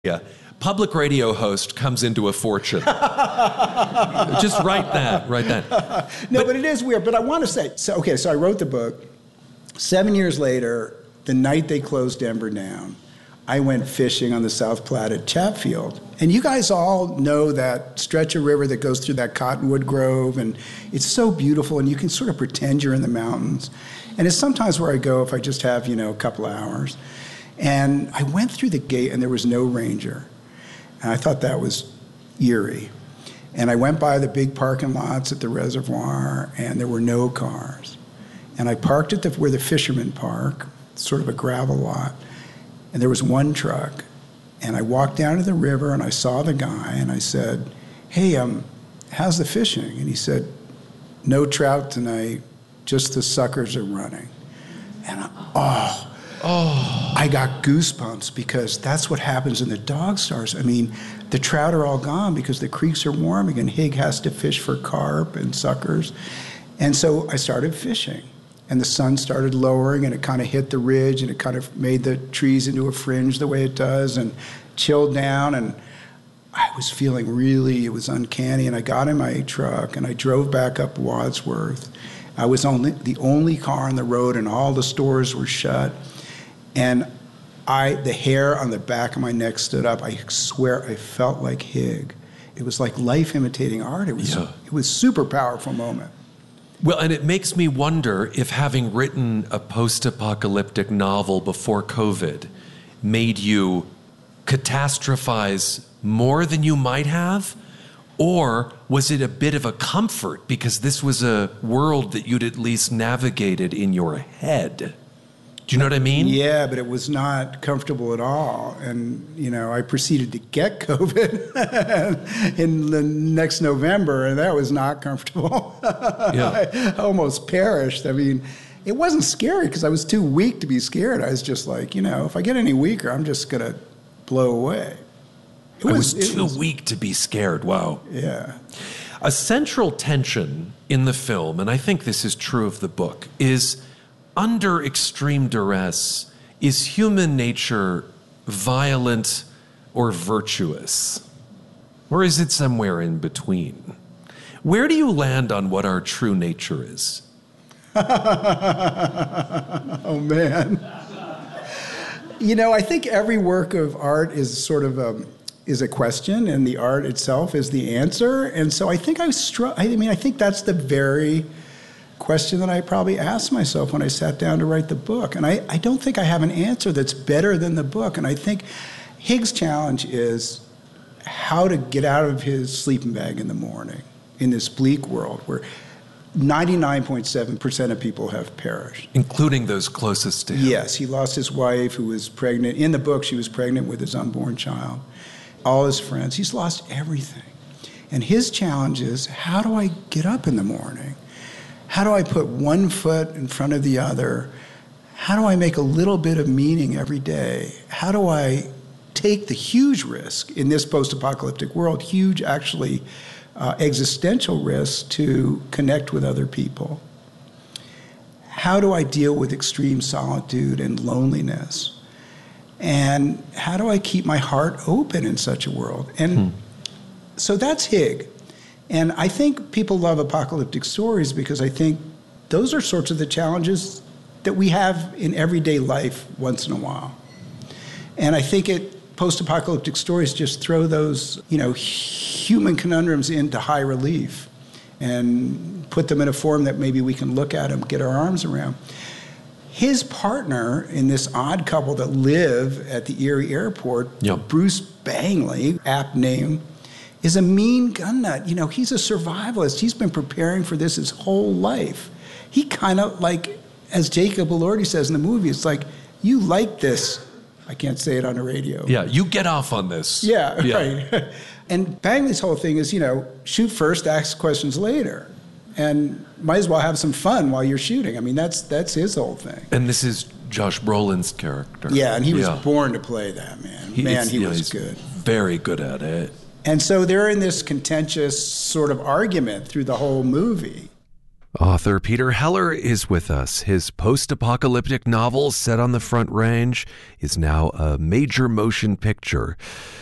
Yeah. Public radio host comes into a fortune. Just write that. No, but it is weird. But I want to say, so I wrote the book. 7 years later, the night they closed Denver down, I went fishing on the South Platte at Chatfield. And you guys all know that stretch of river that goes through that cottonwood grove, and it's so beautiful, and you can sort of pretend you're in the mountains. And it's sometimes where I go if I just have, a couple of hours. And I went through the gate, and there was no ranger. And I thought that was eerie. And I went by the big parking lots at the reservoir, and there were no cars. And I parked at where the fishermen park, sort of a gravel lot, and there was one truck. And I walked down to the river, and I saw the guy, and I said, "Hey, how's the fishing?" And he said, "No trout tonight, just the suckers are running." And I got goosebumps, because that's what happens in the Dog Stars. I mean, the trout are all gone because the creeks are warming, and Hig has to fish for carp and suckers. And so I started fishing, and the sun started lowering, and it kind of hit the ridge, and it kind of made the trees into a fringe the way it does, and chilled down, and I was feeling it was uncanny. And I got in my truck, and I drove back up Wadsworth. I was the only car on the road, and all the stores were shut. And the hair on the back of my neck stood up. I swear I felt like Hig. It was like life imitating art. It was a super powerful moment. Well, and it makes me wonder if having written a post-apocalyptic novel before COVID made you catastrophize more than you might have, or was it a bit of a comfort because this was a world that you'd at least navigated in your head? Do you know what I mean? Yeah, but it was not comfortable at all. And, I proceeded to get COVID in the next November, and that was not comfortable. Yeah. I almost perished. I mean, it wasn't scary because I was too weak to be scared. I was just like, if I get any weaker, I'm just going to blow away. I was too weak to be scared. Wow. Yeah. A central tension in the film, and I think this is true of the book, is under extreme duress, is human nature violent or virtuous? Or is it somewhere in between? Where do you land on what our true nature is? Oh, man. I think every work of art is sort of is a question, and the art itself is the answer. And so I think I think that's the very question that I probably asked myself when I sat down to write the book. And I don't think I have an answer that's better than the book. And I think Hig's challenge is how to get out of his sleeping bag in the morning in this bleak world where 99.7% of people have perished. Including those closest to him. Yes, he lost his wife who was pregnant. In the book, she was pregnant with his unborn child. All his friends. He's lost everything. And his challenge is, how do I get up in the morning? How do I put one foot in front of the other? How do I make a little bit of meaning every day? How do I take the huge risk in this post-apocalyptic world, huge actually existential risk to connect with other people? How do I deal with extreme solitude and loneliness? And how do I keep my heart open in such a world? And so that's Hig. And I think people love apocalyptic stories because I think those are sorts of the challenges that we have in everyday life once in a while. And I think post-apocalyptic stories just throw those, human conundrums into high relief and put them in a form that maybe we can look at them, get our arms around. His partner in this odd couple that live at the Erie airport, Bruce Bangley, apt name, is a mean gun nut. He's a survivalist. He's been preparing for this his whole life. He kind of as Jacob Elordi says in the movie, it's like, you like this. I can't say it on the radio. Yeah, you get off on this. Yeah. Right. And Bangley's whole thing is, shoot first, ask questions later. And might as well have some fun while you're shooting. I mean, that's his whole thing. And this is Josh Brolin's character. Yeah, and he was born to play that, man. He was good. Very good at it. And so they're in this contentious sort of argument through the whole movie. Author Peter Heller is with us. His post-apocalyptic novel set on the Front Range is now a major motion picture.